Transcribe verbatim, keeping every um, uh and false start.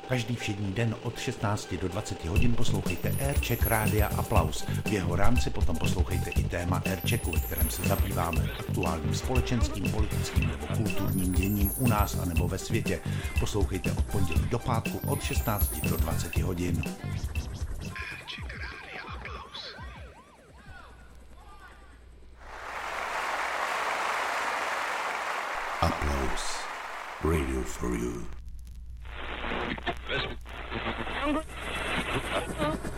Každý všední den od šestnácti do dvaceti hodin poslouchejte Aircheck Rádia Aplaus. V jeho rámci potom poslouchejte i téma Airchecku, ve kterém se zabýváme aktuálním společenským, politickým nebo kulturním děním u nás anebo ve světě. Poslouchejte od pondělí do pátku od šestnácti do dvaceti hodin. Applause. Radio for you.